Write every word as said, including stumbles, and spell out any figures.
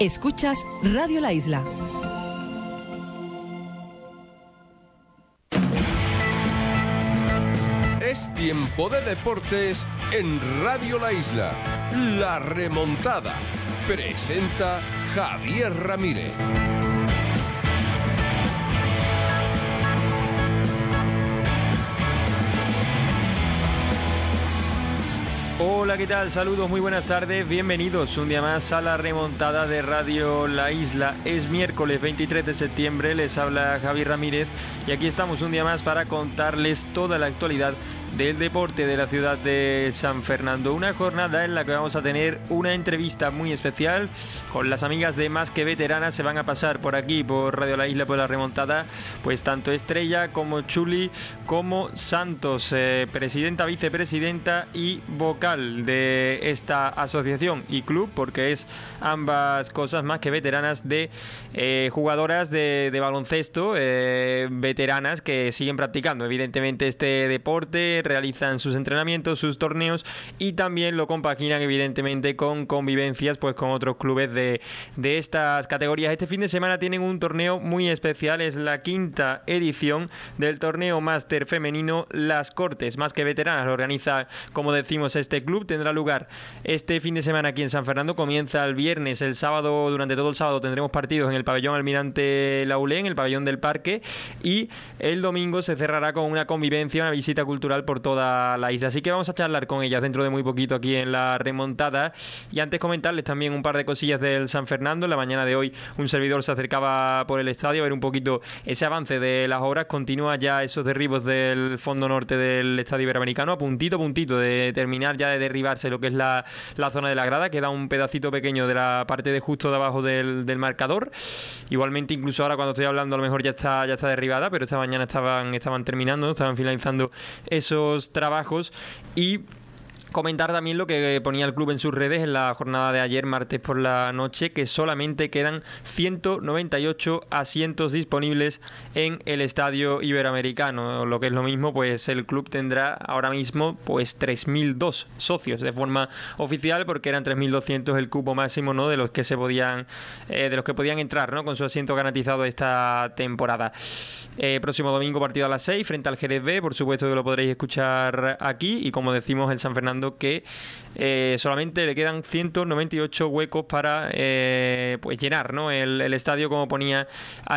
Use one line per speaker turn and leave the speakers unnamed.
Escuchas Radio La Isla.
Es tiempo de deportes en Radio La Isla. La remontada. Presenta Javier Ramírez.
Hola, ¿qué tal? Saludos, muy buenas tardes, bienvenidos un día más a la remontada de Radio La Isla. Es miércoles veintitrés de septiembre, les habla Javier Ramírez y aquí estamos un día más para contarles toda la actualidad del deporte de la ciudad de San Fernando. Una jornada en la que vamos a tener una entrevista muy especial con las amigas de Más que Veteranas. Se van a pasar por aquí, por Radio La Isla, por la remontada, pues tanto Estrella como Chuli como Santos, eh, presidenta, vicepresidenta y vocal de esta asociación y club, porque es ambas cosas, Más que Veteranas, de eh, jugadoras de, de baloncesto, eh, veteranas que siguen practicando evidentemente este deporte, realizan sus entrenamientos, sus torneos y también lo compaginan evidentemente con convivencias pues con otros clubes de, de estas categorías. Este fin de semana tienen un torneo muy especial, es la quinta edición del torneo máster femenino Las Cortes. Más que Veteranas lo organiza, como decimos, este club. Tendrá lugar este fin de semana aquí en San Fernando, comienza el viernes, el sábado, durante todo el sábado tendremos partidos en el pabellón Almirante Laulé, en el pabellón del Parque, y el domingo se cerrará con una convivencia, una visita cultural por toda la isla. Así que vamos a charlar con ellas dentro de muy poquito aquí en la remontada. Y antes comentarles también un par de cosillas del San Fernando. En la mañana de hoy un servidor se acercaba por el estadio a ver un poquito ese avance de las obras. Continúa ya esos derribos del fondo norte del estadio iberoamericano, a puntito puntito de terminar ya de derribarse lo que es la, la zona de la grada. Queda un pedacito pequeño de la parte de justo de abajo del, del marcador. Igualmente, incluso ahora cuando estoy hablando a lo mejor ya está, ya está derribada, pero esta mañana estaban, estaban terminando, estaban finalizando esos trabajos. Y comentar también lo que ponía el club en sus redes en la jornada de ayer, martes por la noche, que solamente quedan ciento noventa y ocho asientos disponibles en el estadio iberoamericano. Lo que es lo mismo, pues el club tendrá ahora mismo pues tres mil dos socios de forma oficial, porque eran tres mil doscientos el cupo máximo, ¿no?, de los que se podían eh, de los que podían entrar, ¿no?, con su asiento garantizado esta temporada. Eh, próximo domingo partido a las seis frente al Jerez B, por supuesto que lo podréis escuchar aquí. Y como decimos, el San Fernando que eh, solamente le quedan ciento noventa y ocho huecos para eh, pues llenar, ¿no?, el, el estadio, como ponía